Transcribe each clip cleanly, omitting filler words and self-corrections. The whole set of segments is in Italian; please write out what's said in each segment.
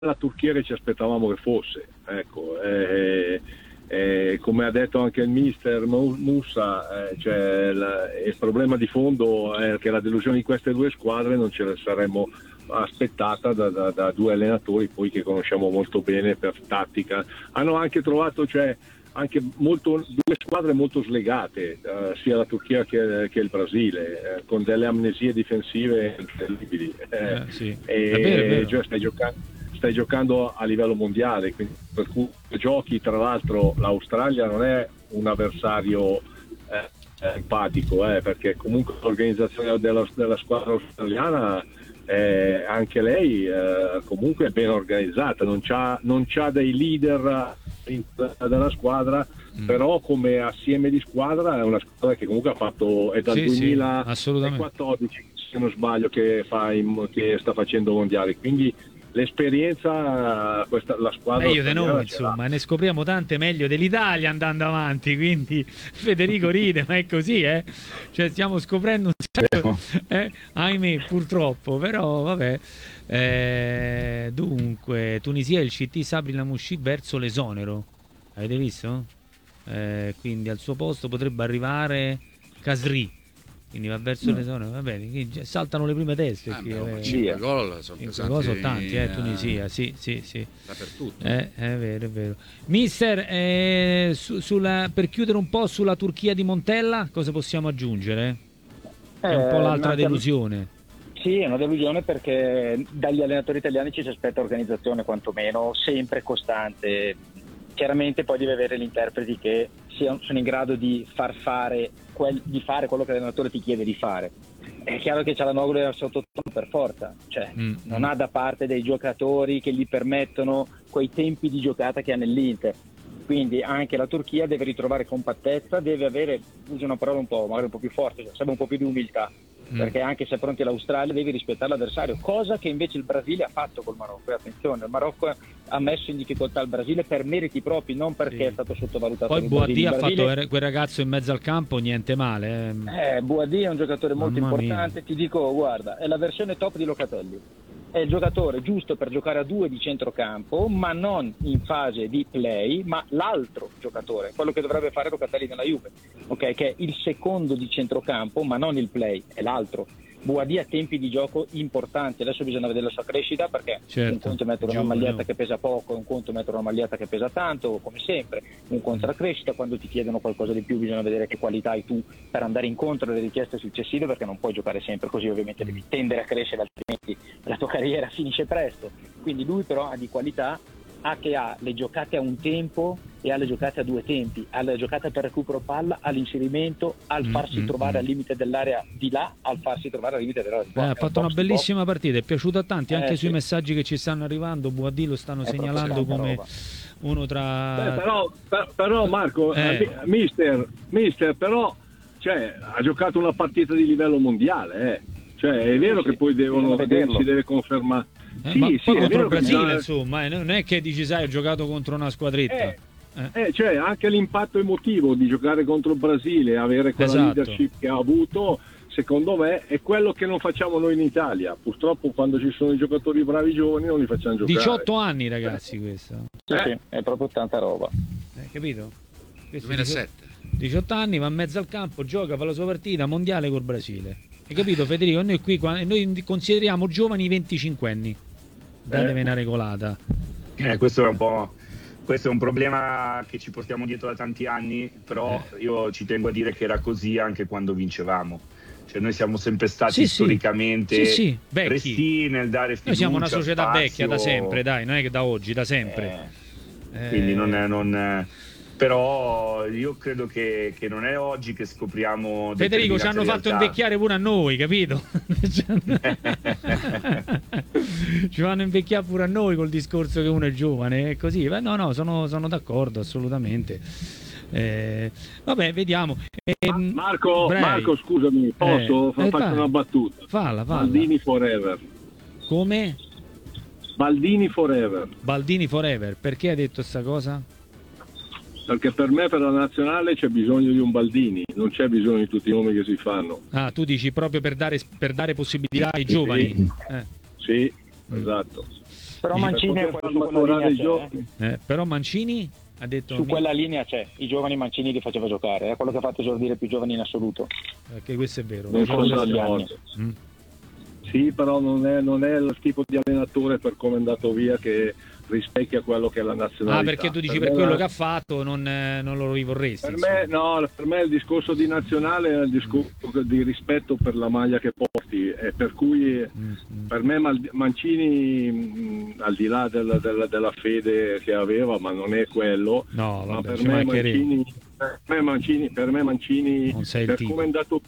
la Turchia che ci aspettavamo che fosse, ecco. Come ha detto anche il mister Moussa, il problema di fondo è che la delusione di queste due squadre non ce la saremmo aspettata da due allenatori poi che conosciamo molto bene per tattica. Hanno anche trovato due squadre molto slegate, sia la Turchia che il Brasile, con delle amnesie difensive incredibili. Sì. Cioè stai giocando a livello mondiale, quindi per cui giochi, tra l'altro l'Australia non è un avversario empatico, perché comunque l'organizzazione della squadra australiana anche lei comunque è ben organizzata, non c'ha dei leader della squadra, però come assieme di squadra è una squadra che comunque ha fatto, è dal 2014 se non sbaglio che sta facendo mondiali, quindi l'esperienza la squadra meglio di noi, insomma, ne scopriamo tante meglio dell'Italia andando avanti, quindi Federico ride, ma è così, cioè stiamo scoprendo un sacco, ahimè, purtroppo, però vabbè. Dunque, Tunisia e il CT Sabri Lamouchi verso l'esonero, avete visto? Quindi al suo posto potrebbe arrivare Casri, quindi va verso l'esonero, va bene, saltano le prime teste. 5 gol sono pesanti. Sono tanti, Tunisia, sì. Dappertutto. È vero. Mister, per chiudere un po' sulla Turchia di Montella, cosa possiamo aggiungere? È un po' l'altra delusione. Sì, è una delusione perché dagli allenatori italiani ci si aspetta organizzazione quantomeno sempre costante. Chiaramente poi deve avere gli interpreti che sono in grado di fare quello che l'allenatore ti chiede di fare. È chiaro che Çalhanoğlu è sottotono per forza, cioè non ha da parte dei giocatori che gli permettono quei tempi di giocata che ha nell'Inter. Quindi anche la Turchia deve ritrovare compattezza, deve avere, uso una parola magari un po' più forte, serve un po' più di umiltà, perché anche se pronti all'Australia devi rispettare l'avversario, cosa che invece il Brasile ha fatto col Marocco. E attenzione, il Marocco ha messo in difficoltà il Brasile per meriti propri, non perché è stato sottovalutato. Poi Boadì ha fatto quel ragazzo in mezzo al campo, niente male. Boadì è un giocatore molto importante, ti dico, guarda, è la versione top di Locatelli. È il giocatore giusto per giocare a due di centrocampo, ma non in fase di play, ma l'altro giocatore, quello che dovrebbe fare Locatelli nella Juve, che è il secondo di centrocampo, ma non il play, è l'altro. Boadì ha tempi di gioco importanti, adesso bisogna vedere la sua crescita, perché un conto è mettere una maglietta che pesa poco, un conto è mettere una maglietta che pesa tanto, come sempre, un conto è la crescita, quando ti chiedono qualcosa di più bisogna vedere che qualità hai tu per andare incontro alle richieste successive, perché non puoi giocare sempre così, ovviamente devi tendere a crescere, altrimenti la tua carriera finisce presto. Quindi lui però ha di qualità, ha le giocate a un tempo e ha le giocate a due tempi, ha le giocate per recupero palla, all'inserimento, al farsi trovare al limite dell'area di là, al farsi trovare al limite dell'area di qua. Ha fatto una bellissima partita, è piaciuto a tanti, anche sui messaggi che ci stanno arrivando. Boadì lo stanno segnalando come uno tra... Però Marco, mister, però ha giocato una partita di livello mondiale, è vero che poi si deve confermare. Ma contro il Brasile, insomma, non è che dici, sai, ho giocato contro una squadretta. Anche l'impatto emotivo di giocare contro il Brasile, avere quella leadership che ha avuto, secondo me è quello che non facciamo noi in Italia. Purtroppo quando ci sono i giocatori bravi giovani non li facciamo giocare. 18 anni, ragazzi, questo. Sì, è proprio tanta roba. Capito? 2007. 18 anni, va in mezzo al campo, gioca, fa la sua partita mondiale col Brasile. Hai capito, Federico? Noi consideriamo giovani i 25 anni. Datevi una regolata. Questo è un problema che ci portiamo dietro da tanti anni, però io ci tengo a dire che era così anche quando vincevamo. Cioè noi siamo sempre stati storicamente resti nel dare fiducia. Noi siamo una società spazio. vecchia da sempre, dai, non è che da oggi, da sempre. Quindi non però io credo che non è oggi che scopriamo. Federico, ci hanno fatto invecchiare pure a noi, capito? Ci fanno invecchiare pure a noi col discorso che uno è giovane, è così. No, sono d'accordo, assolutamente. Vabbè, vediamo. Marco, scusami, posso fare una battuta? Falla. Baldini forever. Come? Baldini forever. Perché hai detto sta cosa? Perché per me, per la nazionale, c'è bisogno di un Baldini, non c'è bisogno di tutti i nomi che si fanno. Ah, tu dici proprio per dare possibilità ai giovani? Sì, esatto. Però Mancini è su quella linea c'è. Però Mancini ha detto su quella linea c'è, i giovani Mancini li faceva giocare, è quello che ha fatto esordire più giovani in assoluto. Perché questo è vero. Non sono d'accordo. Sì, però non è il tipo di allenatore, per come è andato via, che rispecchia quello che è la nazionalità. Perché tu dici per quello che ha fatto non lo rivorresti? Per me il discorso di nazionale è il discorso di rispetto per la maglia che porti, e per cui per me Mancini, al di là della fede che aveva, ma non è quello, ma per me Mancini, per come è andato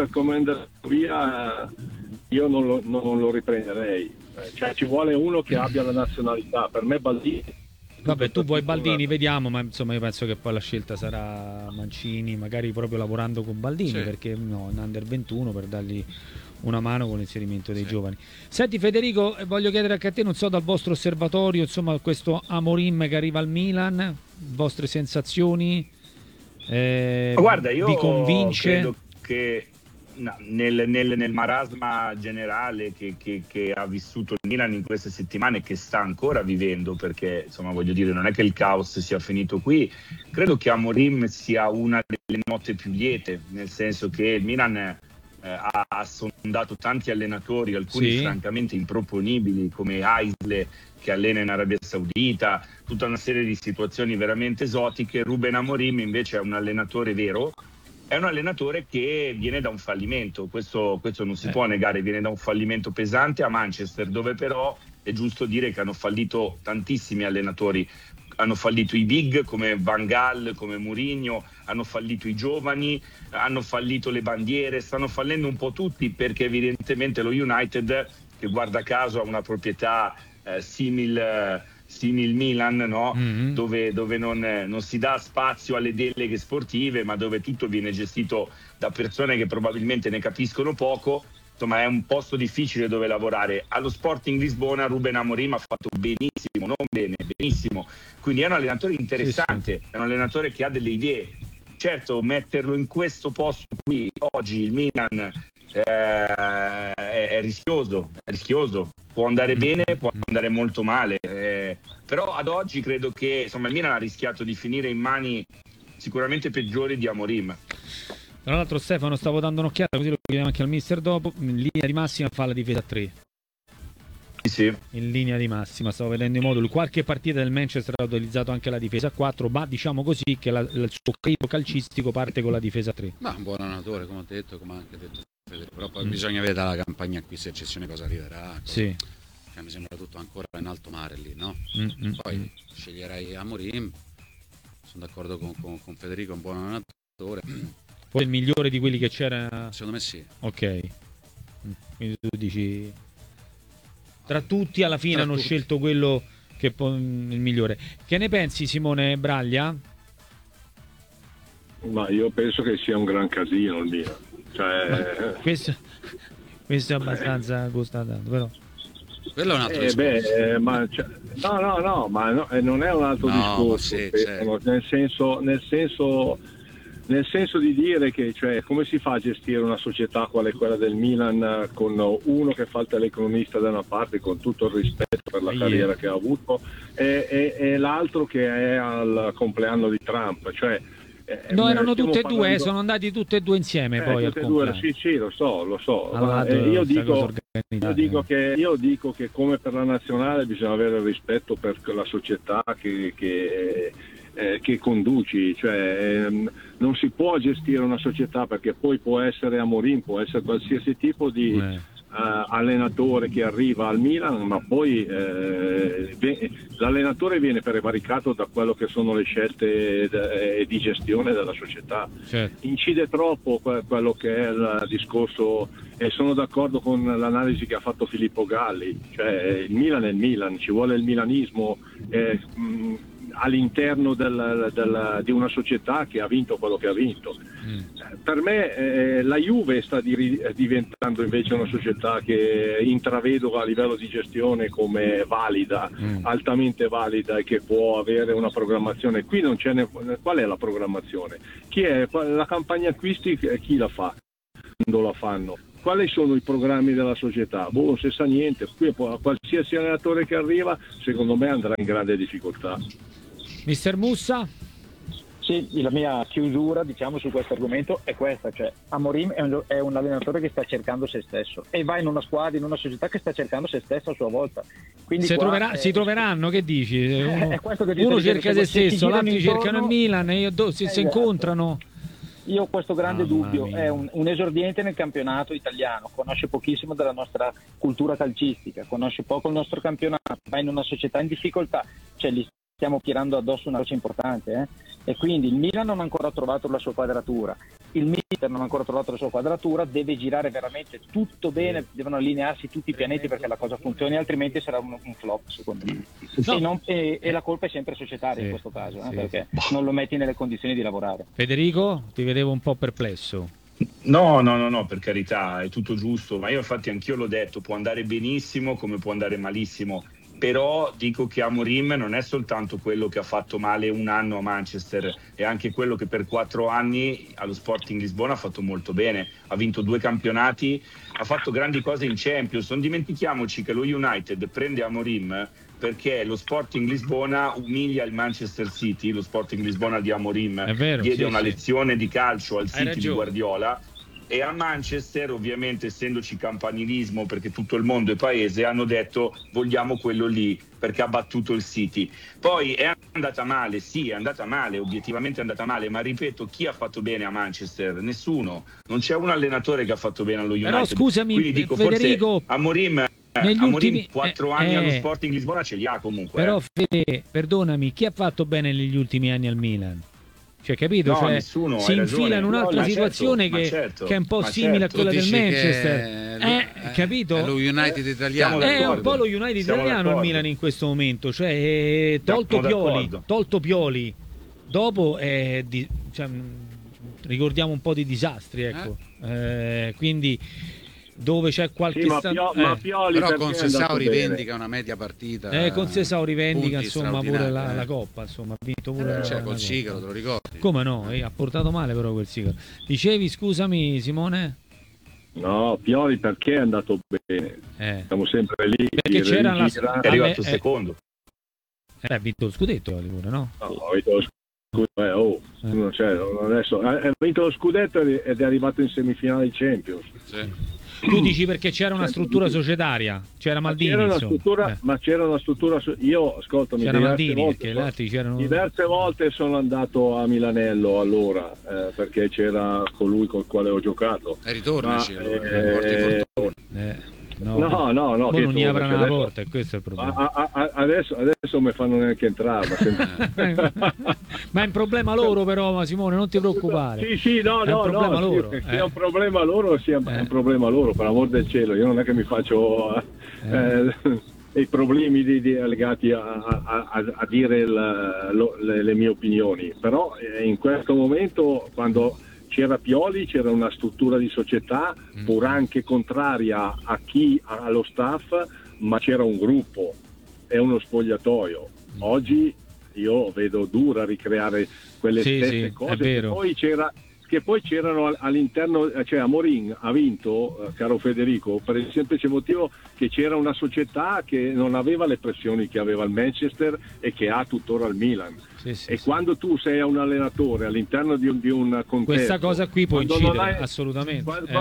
via, io non lo riprenderei. Cioè, ci vuole uno che abbia la nazionalità. Per me Baldini. Vabbè, tu vuoi Baldini, vediamo, ma insomma io penso che poi la scelta sarà Mancini, magari proprio lavorando con Baldini, perché no, in Under 21, per dargli una mano con l'inserimento dei giovani. Senti Federico, voglio chiedere anche a te, non so, dal vostro osservatorio, insomma, questo Amorim che arriva al Milan, vostre sensazioni? Guarda, io vi convince? Credo che nel marasma generale che ha vissuto il Milan in queste settimane, che sta ancora vivendo, perché insomma, voglio dire, non è che il caos sia finito qui, credo che Amorim sia una delle note più liete, nel senso che il Milan ha sondato tanti allenatori, alcuni francamente improponibili, come Aisle che allena in Arabia Saudita, tutta una serie di situazioni veramente esotiche. Ruben Amorim invece è un allenatore vero, è un allenatore che viene da un fallimento, questo non si può negare, viene da un fallimento pesante a Manchester, dove però è giusto dire che hanno fallito tantissimi allenatori, hanno fallito i big come Van Gaal, come Mourinho, hanno fallito i giovani, hanno fallito le bandiere, stanno fallendo un po' tutti, perché evidentemente lo United, che guarda caso ha una proprietà simil Milan, no? Dove non si dà spazio alle deleghe sportive, ma dove tutto viene gestito da persone che probabilmente ne capiscono poco. Insomma, è un posto difficile dove lavorare. Allo Sporting Lisbona Ruben Amorim ha fatto benissimo, non bene, benissimo. Quindi è un allenatore interessante, è un allenatore che ha delle idee. Certo, metterlo in questo posto qui oggi, il Milan, è rischioso, può andare bene, può andare molto male, però ad oggi credo che insomma il Milan ha rischiato di finire in mani sicuramente peggiori di Amorim. Tra l'altro Stefano, stavo dando un'occhiata, così lo chiediamo anche al mister dopo, in linea di massima fa la difesa a 3. Sì. In linea di massima, stavo vedendo i moduli, qualche partita del Manchester ha utilizzato anche la difesa a 4, ma diciamo così che il suo calibro calcistico parte con la difesa a 3. Ma un buon allenatore, come ho detto, come anche detto Federico, però poi bisogna vedere dalla campagna qui, se eccezione cosa arriverà. Cioè, mi sembra tutto ancora in alto mare lì, no? Poi sceglierei Amorim, sono d'accordo con Federico, un buon allenatore. Poi il migliore di quelli che c'era? Secondo me sì. Ok, quindi tu dici tra tutti alla fine hanno scelto quello che il migliore. Che ne pensi, Simone Braglia? Ma io penso che sia un gran casino il Milan. Cioè... questo è abbastanza costato, però quello è un altro discorso. Ma non è un altro discorso, sì, certo. nel senso di dire che, cioè, come si fa a gestire una società quale quella del Milan con uno che fa il telecronista da una parte, con tutto il rispetto per la carriera che ha avuto, e l'altro che è al compleanno di Trump, cioè no, erano tutte e due, sono andati tutte e due insieme poi al compleanno. Sì, lo so. Io dico che come per la nazionale bisogna avere rispetto per la società che conduci, cioè non si può gestire una società, perché poi può essere Amorim, può essere qualsiasi tipo di allenatore che arriva al Milan, ma poi l'allenatore viene prevaricato da quello che sono le scelte di gestione della società. Certo. Incide troppo quello che è il discorso, e sono d'accordo con l'analisi che ha fatto Filippo Galli, cioè il Milan è il Milan, ci vuole il milanismo all'interno di una società che ha vinto quello che ha vinto. Per me la Juve sta diventando invece una società che intravedo a livello di gestione come valida, altamente valida, e che può avere una programmazione. Qui non c'è qual è la programmazione? La campagna acquisti chi la fa? Quando la fanno? quali sono i programmi della società? Non si sa niente. Qui qualsiasi allenatore che arriva, secondo me, andrà in grande difficoltà. Mister Mussa? Sì, la mia chiusura, diciamo, su questo argomento è questa, cioè Amorim è un allenatore che sta cercando se stesso e va in una squadra, in una società che sta cercando se stessa a sua volta. Quindi si troveranno, che dici? Uno cerca se stesso, l'altro cercano il Milan e si incontrano. Io ho questo grande dubbio, è un esordiente nel campionato italiano, conosce pochissimo della nostra cultura calcistica, conosce poco il nostro campionato, va in una società in difficoltà, cioè gli stiamo tirando addosso una voce importante, e quindi il Milan non ha ancora trovato la sua quadratura, il Milan non ha ancora trovato la sua quadratura, deve girare veramente tutto bene, devono allinearsi tutti i pianeti perché la cosa funzioni, altrimenti sarà un flop secondo me. No. E la colpa è sempre societaria in questo caso, perché non lo metti nelle condizioni di lavorare. Federico, ti vedevo un po' perplesso. No, per carità, è tutto giusto, ma io infatti anch'io l'ho detto, può andare benissimo come può andare malissimo. Però dico che Amorim non è soltanto quello che ha fatto male un anno a Manchester, è anche quello che per 4 anni allo Sporting Lisbona ha fatto molto bene, ha vinto 2 campionati, ha fatto grandi cose in Champions. Non dimentichiamoci che lo United prende Amorim perché lo Sporting Lisbona umilia il Manchester City, lo Sporting Lisbona di Amorim diede una lezione di calcio al City di Guardiola. E a Manchester, ovviamente, essendoci campanilismo, perché tutto il mondo è paese, hanno detto vogliamo quello lì, perché ha battuto il City. Poi è andata male, sì, è andata male, obiettivamente è andata male, ma ripeto, chi ha fatto bene a Manchester? Nessuno. Non c'è un allenatore che ha fatto bene allo United. Però scusami, quindi dico, Federico, forse Amorim 4 anni allo Sporting Lisbona ce li ha comunque. Però Fede, perdonami, chi ha fatto bene negli ultimi anni al Milan? Cioè, capito? No, cioè, nessuno, si infila in un'altra situazione che è un po' simile a quella del Manchester. Capito? È lo United italiano. È un po' lo United italiano il Milan in questo momento. Cioè, tolto Pioli, dopo ricordiamo un po' di disastri, ecco. Quindi dove c'è qualche ma Pioli però con Sessao rivendica una media partita, con Sessao rivendica insomma pure la Coppa, insomma ha vinto pure col Sigaro, te lo ricordi? Come no? Ha portato male però quel Sigaro. Dicevi, scusami Simone? No, Pioli perché è andato bene, siamo sempre lì perché c'era è arrivato secondo, ha vinto lo scudetto pure, no? No, ha vinto lo scudetto, adesso ha vinto lo scudetto ed è arrivato in semifinale di Champions. Tu dici perché c'era una struttura societaria, c'era Maldini, ma c'era una struttura io ascoltami, c'era Maldini perché gli altri c'erano. Diverse volte sono andato a Milanello allora perché c'era colui col quale ho giocato e ritorna no, non gli avranno la porta, e questo è il problema. Adesso mi fanno neanche entrare. Ma è un problema loro, però, Simone, non ti preoccupare. Sì, no, è un problema loro. Sia un problema loro, per amor del cielo. Io non è che mi faccio i problemi legati a dire le mie opinioni, però in questo momento, quando c'era Pioli, c'era una struttura di società pur anche contraria allo staff, ma c'era un gruppo e uno spogliatoio. Oggi io vedo dura ricreare quelle stesse cose che poi c'erano all'interno, cioè Amorim ha vinto, caro Federico, per il semplice motivo che c'era una società che non aveva le pressioni che aveva il Manchester e che ha tuttora il Milan. Quando tu sei un allenatore all'interno di un contesto, questa cosa qui può incidere assolutamente.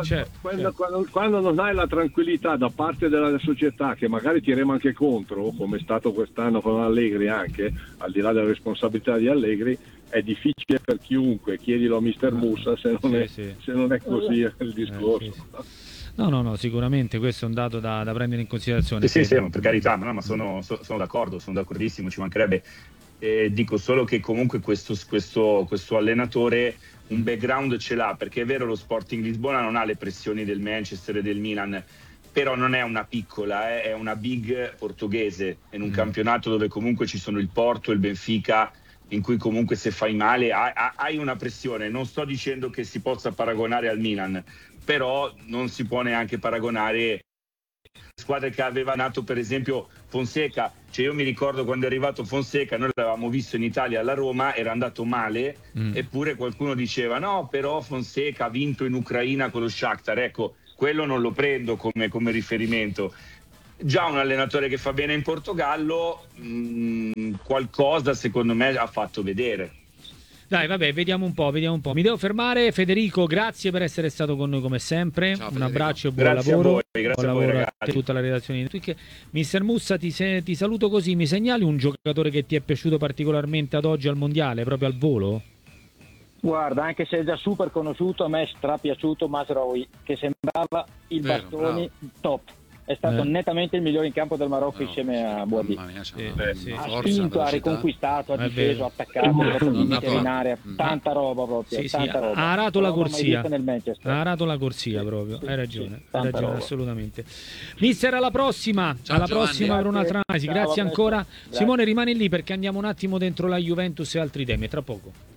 Quando non hai la tranquillità da parte della società, che magari ti rema anche contro, come è stato quest'anno con Allegri, anche al di là della responsabilità di Allegri, è difficile per chiunque, chiedilo a Mister Mussa se non è così il discorso. No, sicuramente questo è un dato da prendere in considerazione. Sì, per carità, ma sono d'accordo, sono d'accordissimo, ci mancherebbe. Dico solo che comunque questo allenatore un background ce l'ha, perché è vero, lo Sporting Lisbona non ha le pressioni del Manchester e del Milan, però non è una piccola, è una big portoghese, in un campionato dove comunque ci sono il Porto e il Benfica, in cui comunque se fai male hai una pressione. Non sto dicendo che si possa paragonare al Milan, però non si può neanche paragonare squadre che aveva nato, per esempio Fonseca. Cioè, io mi ricordo quando è arrivato Fonseca, noi l'avevamo visto in Italia alla Roma, era andato male, eppure qualcuno diceva no, però Fonseca ha vinto in Ucraina con lo Shakhtar. Ecco, quello non lo prendo come riferimento. Già un allenatore che fa bene in Portogallo qualcosa secondo me ha fatto vedere. Dai, vabbè, vediamo un po'. Mi devo fermare. Federico, grazie per essere stato con noi come sempre. Ciao, un abbraccio e buon grazie lavoro. A voi, grazie buon a voi, lavoro ragazzi. a tutta la redazione di Twitch. Mister Mussa, ti saluto così. Mi segnali un giocatore che ti è piaciuto particolarmente ad oggi al Mondiale, proprio al volo? Guarda, anche se è già super conosciuto, a me è strapiaciuto Mazraoui, che sembrava il bastoni top. È stato nettamente il migliore in campo del Marocco insieme a Boadi. Ha spinto, ha riconquistato, ha difeso, ha attaccato, in area, tanta roba proprio. Tanta roba. Ha arato la corsia. Ha arato la corsia proprio. Hai ragione, roba. assolutamente. Mister, alla prossima. Ciao, alla Giovanni. prossima per un'altra analisi. Grazie Ciao, ancora. grazie. Simone, rimani lì perché andiamo un attimo dentro la Juventus e altri temi. Tra poco.